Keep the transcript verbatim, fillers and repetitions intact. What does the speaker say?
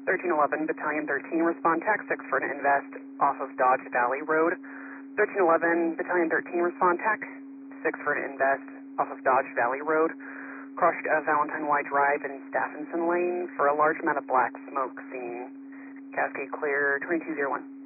thirteen eleven, Battalion thirteen, respond tax six for an invest off of Dodge Valley Road. thirteen eleven, Battalion thirteen, respond tax six for an invest off of Dodge Valley Road. Crossed uh, Valentine Y Drive and Stephenson Lane for a large amount of black smoke seen. Cascade clear, twenty-two oh one.